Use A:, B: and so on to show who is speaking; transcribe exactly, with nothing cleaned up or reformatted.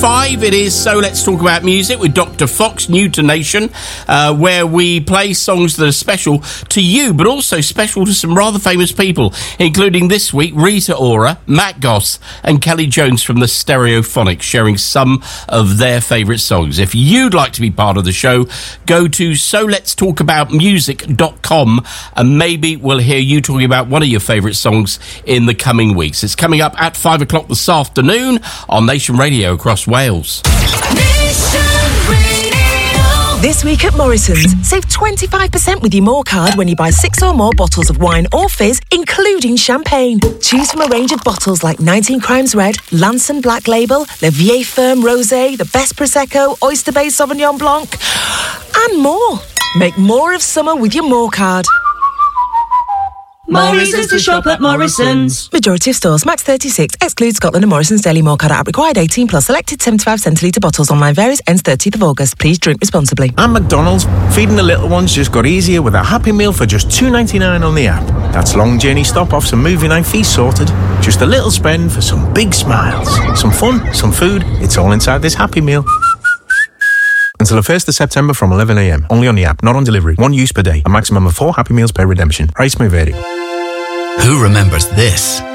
A: five, it is So Let's Talk About Music with Doctor Fox, New to Nation, uh, where we play songs that are special to you, but also special to some rather famous people, including this week Rita Ora, Matt Goss and Kelly Jones from the Stereophonics, sharing some of their favourite songs. If you'd like to be part of the show, go to so lets talk about music dot com and maybe we'll hear you talking about one of your favourite songs in the coming weeks. It's coming up at five o'clock this afternoon on Nation Radio across Wales.
B: This week at Morrison's, save twenty-five percent with your More card when you buy six or more bottles of wine or fizz, including champagne. Choose from a range of bottles like nineteen Crimes Red, Lanson Black Label, Le Vieille Ferme Rosé, the Best Prosecco, Oyster Bay Sauvignon Blanc, and more. Make more of summer with your More card.
C: More reasons to shop at Morrison's.
B: Majority of stores, max thirty-six, excludes Scotland and Morrison's Daily More card app. Required eighteen plus, selected seventy-five centilitre bottles. Online varies, ends thirtieth of August. Please drink responsibly.
D: And McDonald's, feeding the little ones just got easier with a Happy Meal for just two ninety-nine on the app. That's long journey stop-offs and movie night fees sorted. Just a little spend for some big smiles. Some fun, some food, it's all inside this Happy Meal. Until the first of September from eleven a m. Only on the app, not on delivery. One use per day. A maximum of four Happy Meals per redemption. Price may vary.
E: Who remembers this?